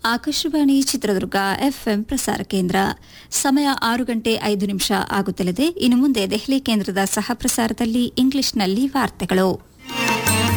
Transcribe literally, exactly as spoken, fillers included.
Akashvani Chitradurga FM ಪ್ರಸಾರ ಕೇಂದ್ರ. ಸಮಯ ಆರು ಗಂಟೆ ಐದು ನಿಮಿಷ ಆಗುತ್ತಲಿದೆ. ಇನ್ನು ಮುಂದೆ ದೆಹಲಿ ಕೇಂದ್ರದ ಸಹ ಪ್ರಸಾರದಲ್ಲಿ ಇಂಗ್ಲಿಷ್ನಲ್ಲಿ ವಾರ್ತೆಗಳು.